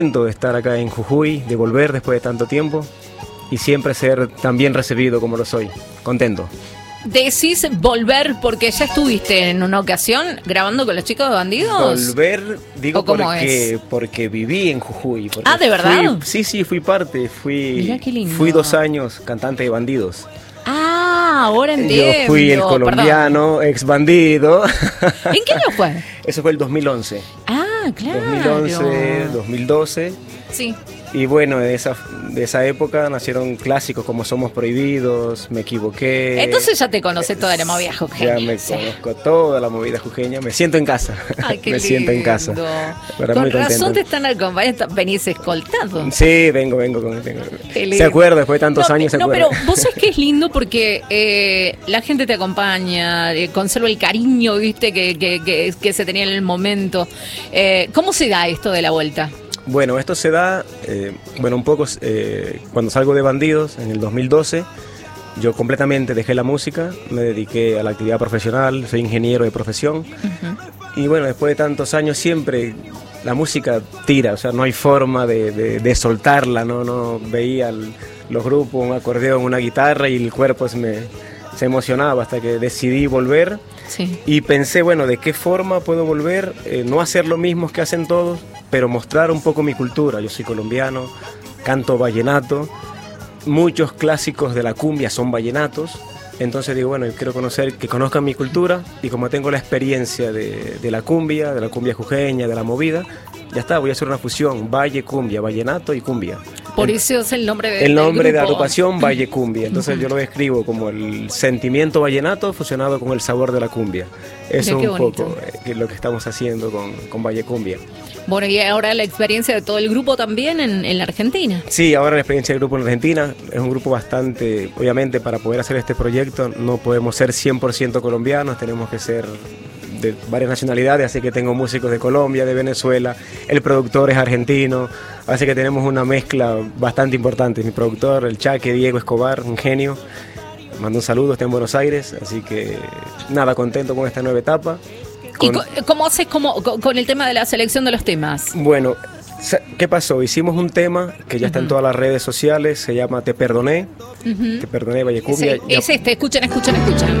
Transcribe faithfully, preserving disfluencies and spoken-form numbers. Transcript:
De estar acá en Jujuy, de volver después de tanto tiempo y siempre ser tan bien recibido como lo soy. Contento. Decís volver porque ya estuviste en una ocasión grabando con los chicos de Bandidos. Volver, digo, porque, es? porque viví en Jujuy. Ah, ¿de verdad? Fui, sí, sí, fui parte. Fui, Mirá qué lindo. Fui dos años cantante de Bandidos. Ah, ahora entiendo. Yo fui el colombiano, Perdón. ex bandido. ¿En qué año fue? Eso fue el dos mil once. Ah, claro. dos mil once, dos mil doce. Sí. Y bueno, de esa, de esa época nacieron clásicos como Somos Prohibidos, Me Equivoqué. Entonces ya te conoces toda la movida jujeña. Ya me sí. conozco toda la movida jujeña. Me siento en casa. Ay, qué me lindo. siento en casa. Pero Con razón te están acompañando. Venís escoltado. Sí, vengo, vengo. vengo. Se acuerda, después de tantos no, años se no, acuerda. No, pero vos sabés que es lindo porque eh, la gente te acompaña, eh, conserva el cariño, viste, que, que, que, que se tenía en el momento. Eh, ¿Cómo se da esto de la vuelta? Bueno, esto se da, eh, bueno, un poco eh, cuando salgo de Bandidos en el dos mil doce, yo completamente dejé la música, me dediqué a la actividad profesional, soy ingeniero de profesión. Uh-huh. Y bueno, después de tantos años siempre la música tira, o sea, no hay forma de, de, de soltarla, no, no veía el, los grupos, un acordeón, una guitarra y el cuerpo se me se emocionaba hasta que decidí volver. Sí. Y pensé, bueno, ¿de qué forma puedo volver? Eh, no hacer lo mismo que hacen todos, pero mostrar un poco mi cultura. Yo soy colombiano, canto vallenato, muchos clásicos de la cumbia son vallenatos. Entonces digo, bueno, yo quiero conocer, que conozcan mi cultura, y como tengo la experiencia de, de la cumbia, de la cumbia jujeña, de la movida, ya está, voy a hacer una fusión, valle cumbia, vallenato y cumbia. Por eso es el nombre de El nombre del de grupo. agrupación Valle Cumbia. Entonces yo lo escribo como el sentimiento vallenato fusionado con el sabor de la cumbia. Eso es un poco eh, lo que estamos haciendo con, con Valle Cumbia. Bueno, y ahora la experiencia de todo el grupo también en, en la Argentina. Sí, ahora la experiencia del grupo en Argentina es un grupo bastante, obviamente para poder hacer este proyecto no podemos ser cien por ciento colombianos, tenemos que ser de varias nacionalidades, así que tengo músicos de Colombia, de Venezuela, el productor es argentino, así que tenemos una mezcla bastante importante. Mi productor, el Chaque, Diego Escobar, un genio, mando un saludo, está en Buenos Aires, así que nada, contento con esta nueva etapa. Con... ¿Y cómo haces como, con el tema de la selección de los temas? Bueno, ¿qué pasó? Hicimos un tema que ya está uh-huh. en todas las redes sociales, se llama Te Perdoné, uh-huh. Te Perdoné, Valle Cumbia. Es, es este, escuchen, escuchen, escuchen.